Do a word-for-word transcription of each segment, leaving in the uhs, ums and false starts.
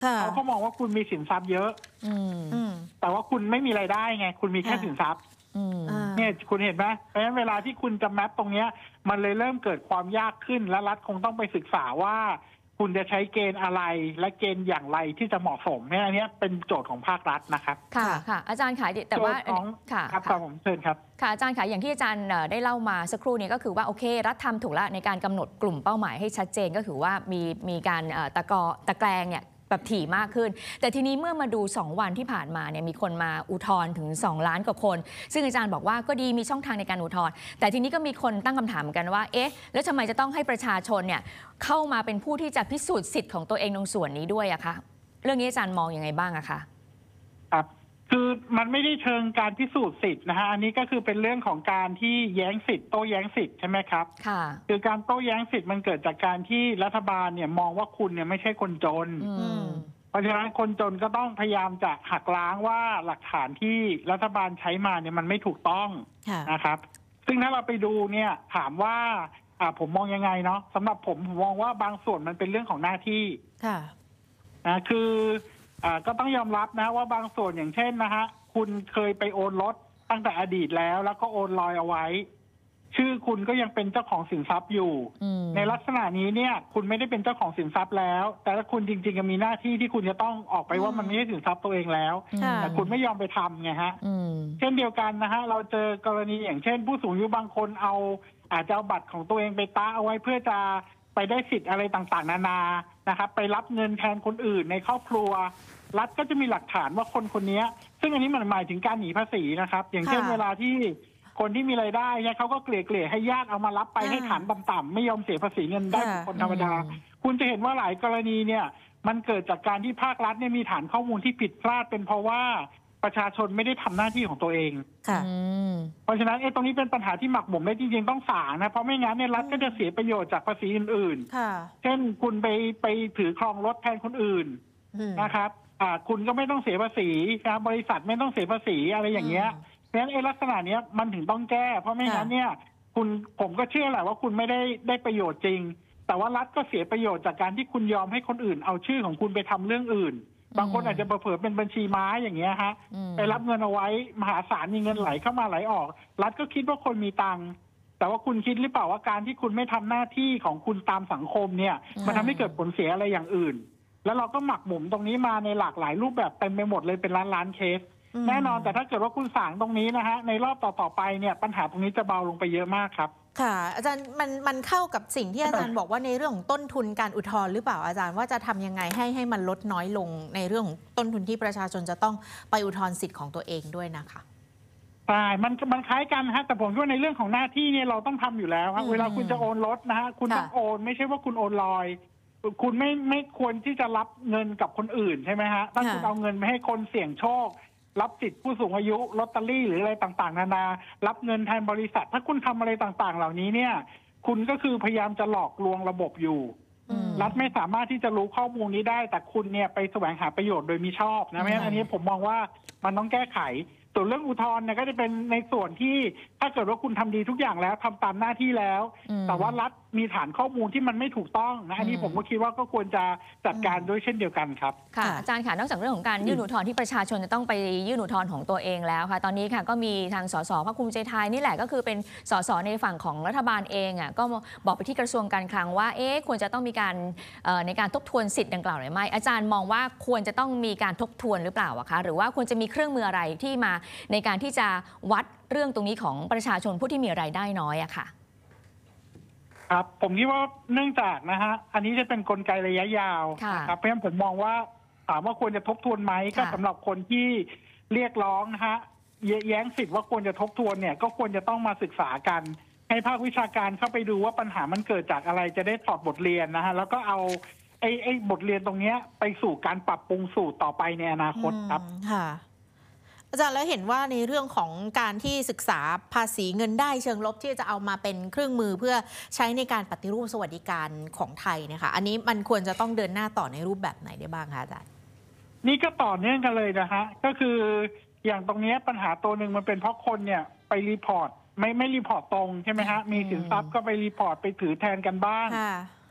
เขาก็มองว่าคุณมีสินทรัพย์เยอะแต่ว่าคุณไม่มีรายได้ไงคุณมีแค่สินทรัพย์เนี่ยคุณเห็นไหมเพราะฉะนั้นเวลาที่คุณจะแมปตรงนี้มันเลยเริ่มเกิดความยากขึ้นและรัฐคงต้องไปศึกษาว่าคุณจะใช้เกณฑ์อะไรและเกณฑ์อย่างไรที่จะเหมาะสมเนี่ยอันนี้เป็นโจทย์ของภาครัฐนะครับค่ะค่ะอาจารย์ขายแต่ว่าค่ะครับผมเชิญครับค่ะอาจารย์ขายอย่างที่อาจารย์ได้เล่ามาสักครู่นี้ก็คือว่าโอเครัฐทำถูกแล้วในการกำหนดกลุ่มเป้าหมายให้ชัดเจนก็คือว่ามีมีการตะกอตะแกรงเนี่ยแบบถี่มากขึ้นแต่ทีนี้เมื่อมาดูสองวันที่ผ่านมาเนี่ยมีคนมาอุทธรณ์ถึงสองล้านกว่าคนซึ่งอาจารย์บอกว่าก็ดีมีช่องทางในการอุทธรณ์แต่ทีนี้ก็มีคนตั้งคำถามกันว่าเอ๊ะแล้วทำไมจะต้องให้ประชาชนเนี่ยเข้ามาเป็นผู้ที่จะพิสูจน์สิทธิ์ของตัวเองตรงส่วนนี้ด้วยอะคะเรื่องนี้อาจารย์มองยังไงบ้างอะคะครับคือมันไม่ได้เชิงการพิสูจน์สิทธิ์นะฮะอันนี้ก็คือเป็นเรื่องของการที่แย้งสิทธิ์โต้แย้งสิทธิ์ใช่ไหมครับค่ะคือการโต้แย้งสิทธิ์มันเกิดจากการที่รัฐบาลเนี่ยมองว่าคุณเนี่ยไม่ใช่คนจนเพราะฉะนั้นคนจนก็ต้องพยายามจะหักล้างว่าหลักฐานที่รัฐบาลใช้มาเนี่ยมันไม่ถูกต้องนะครับซึ่งถ้าเราไปดูเนี่ยถามว่าผมมองยังไงเนาะสำหรับผมผมมองว่าบางส่วนมันเป็นเรื่องของหน้าที่นะคือก็ต้องยอมรับนะว่าบางส่วนอย่างเช่นนะฮะคุณเคยไปโอนรถตั้งแต่อดีตแล้วแล้วก็โอนลอยเอาไว้ชื่อคุณก็ยังเป็นเจ้าของสินทรัพย์อยู่ในลักษณะนี้เนี่ยคุณไม่ได้เป็นเจ้าของสินทรัพย์แล้วแต่ถ้าคุณจริงๆมีหน้าที่ที่คุณจะต้องออกไปว่ามันไม่ใช่สินทรัพย์ตัวเองแล้วแต่คุณไม่ยอมไปทำไงฮะเช่นเดียวกันนะฮะเราเจอกรณีอย่างเช่นผู้สูงอายุบางคนเอาอาจจะเอาบัตรของตัวเองไปต้าเอาไว้เพื่อจะไปได้สิทธิ์อะไรต่างๆนานานะครับไปรับเงินแทนคนอื่นในครอบครัวรัฐก็จะมีหลักฐานว่าคนคนนี้ซึ่งอันนี้มันหมายถึงการหนีภาษีนะครับอย่างเช่นเวลาที่คนที่มีรายได้เนี่ยเขาก็เกลี่ยเกลี่ยให้ญาติเอามารับไปให้ฐานต่ำๆไม่ยอมเสียภาษีเงินได้เป็นคนธรรมดาคุณจะเห็นว่าหลายกรณีเนี่ยมันเกิดจากการที่ภาครัฐเนี่ยมีฐานข้อมูลที่ผิดพลาดเป็นเพราะว่าประชาชนไม่ได้ทำหน้าที่ของตัวเองเพราะฉะนั้นไอ้ตรงนี้เป็นปัญหาที่หมักหมมได้จริงๆต้องสางนะเพราะไม่งั้นเนี่ยรัฐก็จะเสียประโยชน์จากภาษีอื่นๆเช่นคุณไปไปถือครองรถแทนคนอื่นนะครับคุณก็ไม่ต้องเสียภาษีนะบริษัทไม่ต้องเสียภาษีอะไรอย่างเงี้ยเพราะฉะนั้นไอ้ลักษณะนี้มันถึงต้องแก้เพราะไม่งั้นเนี่ยคุณผมก็เชื่อแหละว่าคุณไม่ได้ได้ประโยชน์จริงแต่ว่ารัฐก็เสียประโยชน์จากการที่คุณยอมให้คนอื่นเอาชื่อของคุณไปทำเรื่องอื่นบางคนอาจจะเผลอเป็นบัญชีม้าอย่างเงี้ยฮะไปรับเงินเอาไว้มหาศาลมีเงินไหลเข้ามาไหลออกรัฐก็คิดว่าคนมีตังค์แต่ว่าคุณคิดหรือเปล่าว่าการที่คุณไม่ทำหน้าที่ของคุณตามสังคมเนี่ยมันทำให้เกิดผลเสียอะไรอย่างอื่นแล้วเราก็หมักหมมตรงนี้มาในหลากหลายรูปแบบเต็มไปหมดเลยเป็นล้านล้านเคสแน่นอนแต่ถ้าเกิดว่าคุณสั่งตรงนี้นะฮะในรอบต่อๆไปเนี่ยปัญหาตรงนี้จะเบาลงไปเยอะมากครับค่ะอาจารย์มันมันเข้ากับสิ่งที่อาจารย์บอกว่าในเรื่องของต้นทุนการอุทธรณ์หรือเปล่าอาจารย์ว่าจะทำยังไงให้ให้มันลดน้อยลงในเรื่องของต้นทุนที่ประชาชนจะต้องไปอุทธรณ์สิทธิ์ของตัวเองด้วยนะคะใช่มันมันคล้ายกันฮะแต่ผมว่าในเรื่องของหน้าที่เนี่ยเราต้องทำอยู่แล้วครับเวลาคุณจะโอนรถนะฮะคุณต้องโอนไม่ใช่ว่าคุณโอนลอยคุณไม่ไม่ควรที่จะรับเงินกับคนอื่นใช่ไหมฮะถ้าคุณเอาเงินไปให้คนเสี่ยงโชครับสิทธิผู้สูงอายุลอตเตอรี่หรืออะไรต่างๆนานารับเงินแทนบริษัทถ้าคุณทำอะไรต่างๆเหล่านี้เนี่ยคุณก็คือพยายามจะหลอกลวงระบบอยู่รัฐไม่สามารถที่จะรู้ข้อมูลนี้ได้แต่คุณเนี่ยไปแสวงหาประโยชน์โดยมิชอบนะเพราะฉะนั้นอันนี้ผมมองว่ามันต้องแก้ไขส่วนเรื่องอุทธรณ์เนี่ยก็จะเป็นในส่วนที่ถ้าเกิดว่าคุณทำดีทุกอย่างแล้วทำตามหน้าที่แล้วแต่ว่ารัฐมีฐานข้อมูลที่มันไม่ถูกต้องนะอันนี้ผมก็คิดว่าก็ควรจะจัดการด้วยเช่นเดียวกันครับค่ะอาจารย์ค่ะนอกจากเรื่องของการยื่นอุทธรณ์ที่ประชาชนจะต้องไปยื่นอุทธรณ์ของตัวเองแล้วค่ะตอนนี้ค่ะก็มีทางสสพรรคภูมิใจไทยนี่แหละก็คือเป็นสสในฝั่งของรัฐบาลเองอ่ะก็บอกไปที่กระทรวงการคลังว่าเอ๊ะควรจะต้องมีการในการทบทวนสิทธิ์ดังกล่าวหรือไม่อาจารย์มองว่าควรจะต้องมีการทบทวนหรือเปล่าอะคะหรือว่าควรจะมีเครื่องมืออะไรที่มาในการที่จะวัดเรื่องตรงนี้ของประชาชนผู้ที่มีรายได้น้อยอะค่ะครับผมคิดว่าเนื่องจากนะฮะอันนี้จะเป็นกลไกระยะยาวครับเพราะฉะนั้นผมมองว่าถามว่าควรจะทบทวนไหมก็สำหรับคนที่เรียกร้องนะฮะแย้งสิทธิ์ว่าควรจะทบทวนเนี่ยก็ควรจะต้องมาศึกษากันให้ภาควิชาการเข้าไปดูว่าปัญหามันเกิดจากอะไรจะได้ถอดบทเรียนนะฮะแล้วก็เอาไอ้ไอ้บทเรียนตรงนี้ไปสู่การปรับปรุงสูตรต่อไปในอนาคตครับค่ะอาจารย์แล้วเห็นว่าในเรื่องของการที่ศึกษาภาษีเงินได้เชิงลบที่จะเอามาเป็นเครื่องมือเพื่อใช้ในการปฏิรูปสวัสดิการของไทยเนี่ยค่ะอันนี้มันควรจะต้องเดินหน้าต่อในรูปแบบไหนได้บ้างคะอาจารย์นี่ก็ต่อเนื่องกันเลยนะฮะก็คืออย่างตรงนี้ปัญหาตัวหนึ่งมันเป็นเพราะคนเนี่ยไปรีพอร์ตไม่ไม่รีพอร์ตตรงใช่ไหมฮะมีสินทรัพย์ก็ไปรีพอร์ตไปถือแทนกันบ้างไป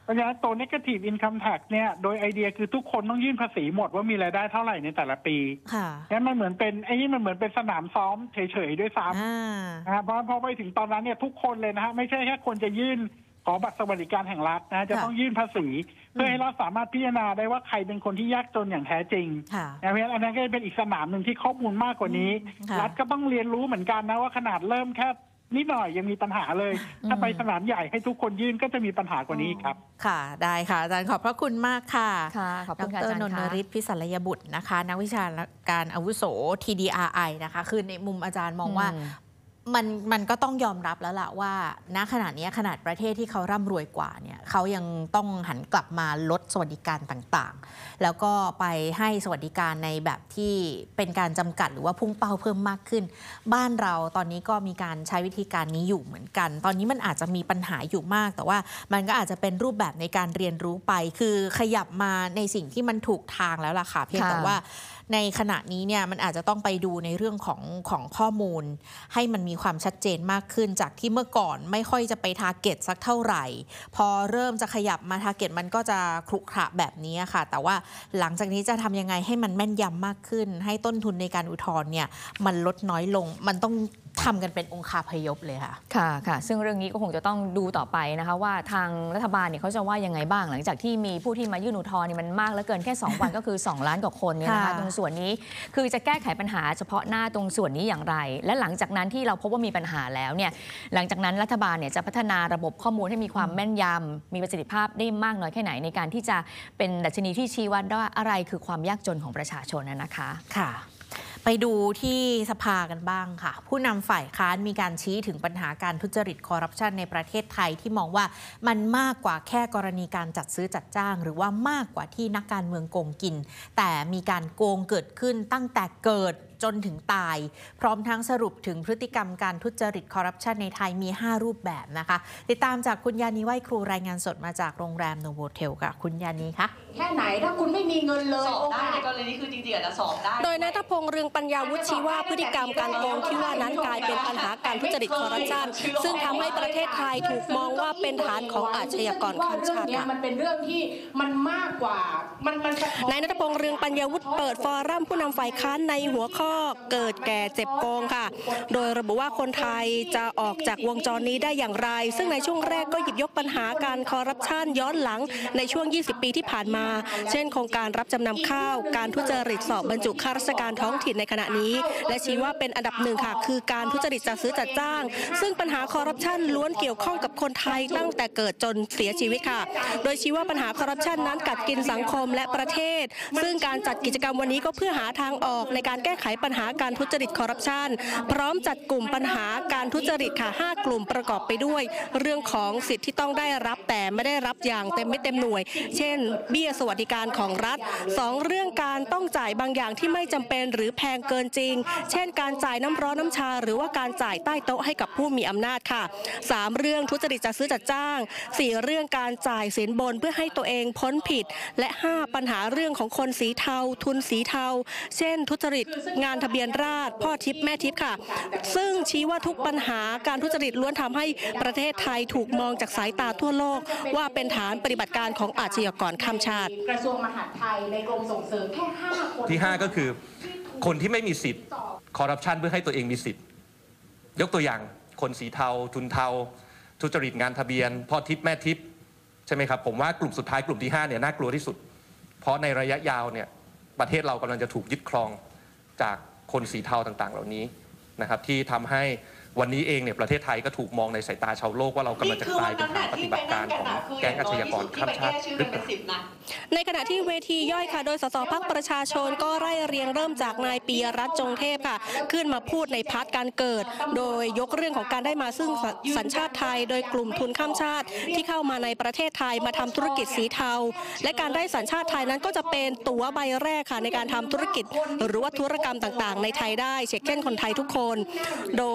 ราะฉะนั้นตัว negative income tax เนี่ยโดยไอเดียคือทุกคนต้องยื่นภาษีหมดว่ามีรายได้เท่าไหร่ในแต่ละปีค่ะงั้นมันเหมือนเป็นไอ้นี่มันเหมือนเป็นสนามซ้อมเฉยๆด้วยซ้ำนะเพราะพอไปถึงตอนนั้นเนี่ยทุกคนเลยนะฮะไม่ใช่แค่คนจะยื่นขอบัตรสวัสดิการแห่งรัฐนะจะต้องยื่นภาษีเพื่อให้เราสามารถพิจารณาได้ว่าใครเป็นคนที่ยากจนอย่างแท้จริงเพราะฉะนั้นอันนั้นก็เป็นอีกสนามหนึ่งที่ข้อมูลมากกว่านี้รัฐก็ต้องเรียนรู้เหมือนกันนะว่าขนาดเริ่มแค่นิดหน่อยยังมีปัญหาเลยถ้าไปสนามใหญ่ให้ทุกคนยื่นก็จะมีปัญหากว่านี้ครับค่ะได้ค่ะอาจารย์ขอบพระคุณมากค่ะค่ะขอบคุณอาจารย์ดร.นนฤทธิ์พิสัลยบุตรนะคะนักวิชาการอาวุโส ที ดี อาร์ ไอ นะคะคือในมุมอาจารย์มองว่ามันมันก็ต้องยอมรับแล้วล่ะว่าณขณะนี้ขนาดประเทศที่เขาร่ำรวยกว่าเนี่ยเขายังต้องหันกลับมาลดสวัสดิการต่างๆแล้วก็ไปให้สวัสดิการในแบบที่เป็นการจำกัดหรือว่าพุ่งเป้าเพิ่มมากขึ้นบ้านเราตอนนี้ก็มีการใช้วิธีการนี้อยู่เหมือนกันตอนนี้มันอาจจะมีปัญหาอยู่มากแต่ว่ามันก็อาจจะเป็นรูปแบบในการเรียนรู้ไปคือขยับมาในสิ่งที่มันถูกทางแล้วล่ะค่ะเพียงแต่ว่าในขณะนี้เนี่ยมันอาจจะต้องไปดูในเรื่องของของข้อมูลให้มันมีความชัดเจนมากขึ้นจากที่เมื่อก่อนไม่ค่อยจะไปทาร์เก็ตสักเท่าไหร่พอเริ่มจะขยับมาทาร์เก็ตมันก็จะครุขระแบบนี้ค่ะแต่ว่าหลังจากนี้จะทำยังไงให้มันแม่นยำมากขึ้นให้ต้นทุนในการอุทธรณ์เนี่ยมันลดน้อยลงมันต้องทำกันเป็นองคาพยพเลยค่ะค่ะค่ะซึ่งเรื่องนี้ก็คงจะต้องดูต่อไปนะคะว่าทางรัฐบาลเนี่ยเขาจะว่ายังไงบ้างหลังจากที่มีผู้ที่มายื่นอุทธรณ์นี่มันมากเหลือเกินแค่สองวันก็คือสองล้านกว่าคนเนี่ยนะคะตรงส่วนนี้คือจะแก้ไขปัญหาเฉพาะหน้าตรงส่วนนี้อย่างไรและหลังจากนั้นที่เราพบว่ามีปัญหาแล้วเนี่ยหลังจากนั้นรัฐบาลเนี่ยจะพัฒนาระบบข้อมูลให้มีความแม่นยำมีประสิทธิภาพได้มากน้อยแค่ไหนในการที่จะเป็นดัชนีที่ชี้วัดว่าอะไรคือความยากจนของประชาชนนะคะค่ะไปดูที่สภากันบ้างค่ะผู้นำฝ่ายค้านมีการชี้ถึงปัญหาการทุจริตคอร์รัปชันในประเทศไทยที่มองว่ามันมากกว่าแค่กรณีการจัดซื้อจัดจ้างหรือว่ามากกว่าที่นักการเมืองโกงกินแต่มีการโกงเกิดขึ้นตั้งแต่เกิดจนถึงตายพร้อมทั้งสรุปถึงพฤติกรรมการทุจริตคอร์รัปชันในไทยมีห้ารูปแบบนะคะติดตามจากคุณยานีไหวครูรายงานสดมาจากโรงแรมโนโวเทลค่ะคุณยานีคะแค่ไหนถ้าคุณไม่มีเงินเลยสอบได้ในกรณีนี้คือจริงๆอาจจะสอบได้โดยณัฐพงษ์เรืองปัญญาวุฒิชี้ว่าพฤติกรรมการโกงที่ว่านั้นกลายเป็นปัญหาการทุจริตคอร์รัปชันซึ่งทำให้ประเทศไทยถูกมองว่าเป็นฐานของอาชญากรข้ามชาติมันเป็นเรื่องที่มันมากกว่ามันมันนายณัฐพงษ์เรืองปัญญาวุฒิเปิดฟอรัมผู้นำฝ่ายค้านในหัวข้อเกิดแก่เจ็บโกงค่ะโดยระบุว่าคนไทยจะออกจากวงจรนี้ได้อย่างไรซึ่งในช่วงแรกก็หยิบยกปัญหาการคอร์รัปชันย้อนหลังในช่วงยี่สิบปีที่ผ่านมาเช่นโครงการรับจำนำข้าวการทุจริตสอบบรรจุข้าราชการท้องถิ่นในขณะนี้และชี้ว่าเป็นอันดับหนึ่งค่ะคือการทุจริตจัดซื้อจัดจ้างซึ่งปัญหาคอร์รัปชันล้วนเกี่ยวข้องกับคนไทยตั้งแต่เกิดจนเสียชีวิตค่ะโดยชี้ว่าปัญหาคอร์รัปชันนั้นกัดกินสังคมและประเทศซึ่งการจัดกิจกรรมวันนี้ก็เพื่อหาทางออกในการแก้ไขปัญหาการทุจริตคอร์รัปชันพร้อมจัดกลุ่มปัญหาการทุจริตค่ะห้ากลุ่มประกอบไปด้วยเรื่องของสิทธิที่ต้องได้รับแต่ไม่ได้รับอย่างเต็มไม่เต็มหน่วยเช่นเบี้ยสวัสดิการของรัฐสองเรื่องการต้องจ่ายบางอย่างที่ไม่จำเป็นหรือแพงเกินจริงเช่นการจ่ายน้ำร้อนน้ำชาหรือว่าการจ่ายใต้โต๊ะให้กับผู้มีอำนาจค่ะสามเรื่องทุจริตจัดซื้อจัดจ้างสี่เรื่องการจ่ายสินบนเพื่อให้ตัวเองพ้นผิดและห้าปัญหาเรื่องของคนสีเทาทุนสีเทาเช่นทุจริตงานทะเบียนราษฎร์พ่อทิพย์แม่ทิพย์ค่ะซึ่งชี้ว่าทุกปัญหาการทุจริตล้วนทำให้ประเทศไทยถูกมองจากสายตาทั่วโลกว่าเป็นฐานปฏิบัติการของอาชญากรข้ามชาติกระทรวงมหาดไทยในกรมส่งเสริมแค่ห้าคนที่ห้าก็คือคนที่ไม่มีสิทธิ์คอร์รัปชันเพื่อให้ตัวเองมีสิทธิ์ยกตัวอย่างคนสีเทาทุนเทาทุจริตงานทะเบียนพ่อทิพย์แม่ทิพย์ใช่ไหมครับผมว่ากลุ่มสุดท้ายกลุ่มที่ห้าเนี่ยน่ากลัวที่สุดเพราะในระยะยาวเนี่ยประเทศเรากำลังจะถูกยึดครองจากคนสีเทาต่างๆเหล่านี้นะครับที่ทำให้วันนี้เองเนี่ยประเทศไทยก็ถูกมองในสายตาชาวโลกว่าเรากำลังจะกลายเป็นฐานปฏิบัติการของแก๊งอาชญากรข้ามชาติหรือเปล่าในขณะที่เวทีย่อยค่ะโดยสสพรรคประชาชนก็ไล่เรียงเริ่มจากนายปียรัตน์จงเทพค่ะขึ้นมาพูดในพาร์ทการเกิดโดยยกเรื่องของการได้มาซึ่งสัญชาติไทยโดยกลุ่มทุนข้ามชาติที่เข้ามาในประเทศไทยมาทำธุรกิจสีเทาและการได้สัญชาติไทยนั้นก็จะเป็นตั๋วใบแรกค่ะในการทำธุรกิจหรือว่าธุรกรรมต่างๆในไทยได้เช่นคนไทยทุกคนโดยชี้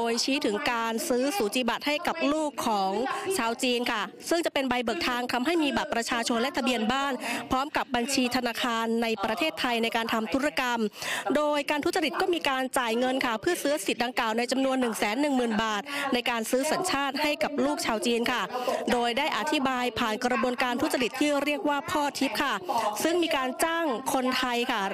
ถึงการซื้อสูจิบัตรให้กับลูกของชาวจีนค่ะซึ่งจะเป็นใบเบิกทางทำให้มีบัตรประชาชนและทะเบียนบ้านพร้อมกับบัญชีธนาคารในประเทศไทยในการทำธุรกรรมโดยการทุจริตก็มีการจ่ายเงินค่ะเพื่อซื้อสิทธิ์ดังกล่าวในจำนวน หนึ่งแสนหนึ่งหมื่น บาทในการซื้อสัญชาติให้กับลูกชาวจีนค่ะโดยได้อธิบายผ่านกระบวนการทุจริตที่เรียกว่าพ่อทิพย์ค่ะซึ่งมีการจ้างคนไทยค่ะ